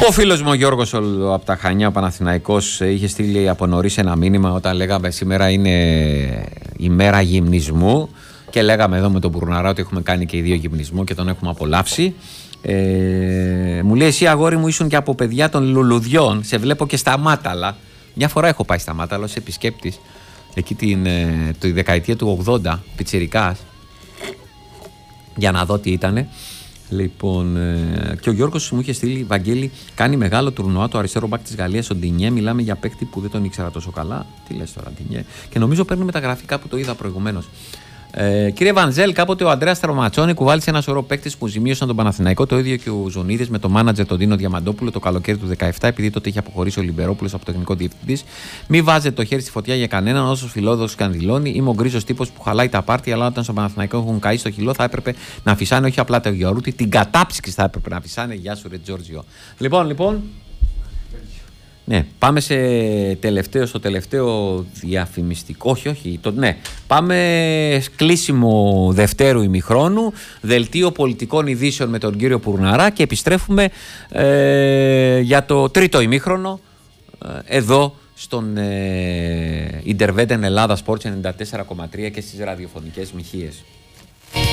Ο φίλος μου ο Γιώργος από τα Χανιά, ο Παναθηναϊκός, είχε στείλει από νωρίς ένα μήνυμα όταν λέγαμε σήμερα είναι η μέρα γυμνισμού και λέγαμε εδώ με τον Μπουρναρά ότι έχουμε κάνει και οι δύο γυμνισμό και τον έχουμε απολαύσει. Μου λέει, εσύ αγόρι μου ήσουν και από παιδιά των λουλουδιών, σε βλέπω και στα Μάταλα. Μια φορά έχω πάει στα Μάταλα ως επισκέπτης, εκεί τη δεκαετία του 80, πιτσιρικάς, για να δω τι ήτανε. Λοιπόν, και ο Γιώργος μου είχε στείλει, Βαγγέλη, κάνει μεγάλο τουρνουά το αριστερό μπακ της Γαλλίας, ο Ντινιέ. Μιλάμε για παίκτη που δεν τον ήξερα τόσο καλά. Τι λες τώρα, Ντινιέ? Και νομίζω παίρνει μεταγραφικά που το είδα προηγουμένως. Κύριε Βανζέλ, κάποτε ο Αντρέας Τραματσόνη κουβάλισε ένα σωρό παίκτες που ζημίωσαν τον Παναθηναϊκό. Το ίδιο και ο Ζωνίδης με το μάνατζερ τον Δίνο Διαμαντόπουλο το καλοκαίρι του 2017, επειδή τότε είχε αποχωρήσει ο Λιμπερόπουλος από τεχνικό διευθυντή. Μην βάζετε το χέρι στη φωτιά για κανέναν, όσο φιλόδοξο και αν δηλώνει. Είμαι ο γκρίζος τύπος που χαλάει τα πάρτι, αλλά όταν στον Παναθηναϊκό έχουν καεί στο χυλό, θα έπρεπε να φυσάνε όχι απλά το γιαουρούτι, την κατάψυξη θα έπρεπε να φυσάνε. Γεια σου, ρε Τζόρτζιο. Λοιπόν. Ναι, πάμε στο τελευταίο διαφημιστικό. Όχι. Ναι. Πάμε κλείσιμο δευτέρου ημιχρόνου, δελτίο πολιτικών ειδήσεων με τον κύριο Πουρναρά και επιστρέφουμε για το τρίτο ημίχρονο εδώ στον Interveten Ελλάδα Sports 94,3 και στις ραδιοφωνικές μοιχείες.